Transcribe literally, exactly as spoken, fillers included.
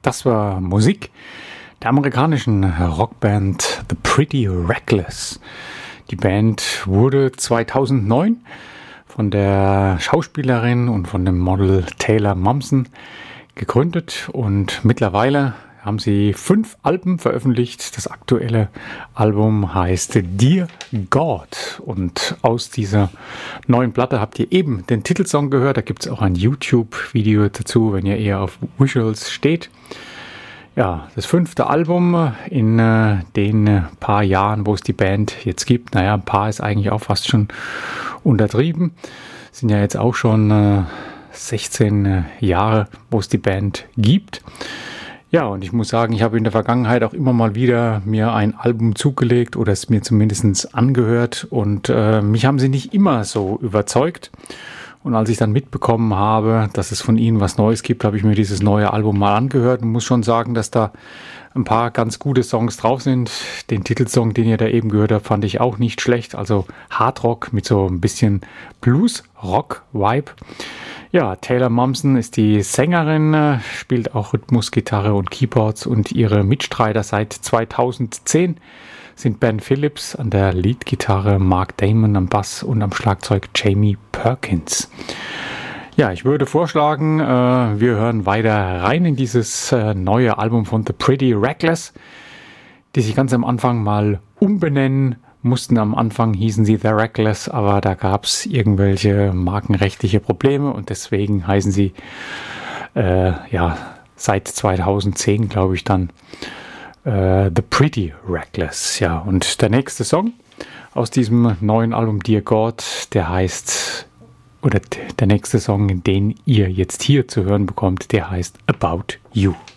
Das war Musik der amerikanischen Rockband The Pretty Reckless. Die Band wurde zweitausendneun von der Schauspielerin und von dem Model Taylor Momsen gegründet und mittlerweile haben sie fünf Alben veröffentlicht. Das aktuelle Album heißt Dear God. Und aus dieser neuen Platte habt ihr eben den Titelsong gehört. Da gibt es auch ein YouTube-Video dazu, wenn ihr eher auf Visuals steht. Ja, das fünfte Album in äh, den paar Jahren, wo es die Band jetzt gibt. Naja, ein paar ist eigentlich auch fast schon untertrieben. Sind ja jetzt auch schon äh, sechzehn äh, Jahre, wo es die Band gibt. Ja, und ich muss sagen, ich habe in der Vergangenheit auch immer mal wieder mir ein Album zugelegt oder es mir zumindest angehört und äh, mich haben sie nicht immer so überzeugt. Und als ich dann mitbekommen habe, dass es von ihnen was Neues gibt, habe ich mir dieses neue Album mal angehört und muss schon sagen, dass da ein paar ganz gute Songs drauf sind. Den Titelsong, den ihr da eben gehört habt, fand ich auch nicht schlecht. Also Hardrock mit so ein bisschen Blues-Rock-Vibe. Ja, Taylor Momsen ist die Sängerin, spielt auch Rhythmus, Gitarre und Keyboards und ihre Mitstreiter seit zweitausendzehn sind Ben Phillips an der Leadgitarre, Mark Damon am Bass und am Schlagzeug Jamie Perkins. Ja, ich würde vorschlagen, äh, wir hören weiter rein in dieses äh, neue Album von The Pretty Reckless, die sich ganz am Anfang mal umbenennen mussten. Am Anfang hießen sie The Reckless, aber da gab es irgendwelche markenrechtliche Probleme und deswegen heißen sie äh, ja seit zweitausendzehn, glaube ich, dann äh, The Pretty Reckless. Ja, und der nächste Song aus diesem neuen Album Dear God, der heißt, oder der nächste Song, den ihr jetzt hier zu hören bekommt, der heißt About You.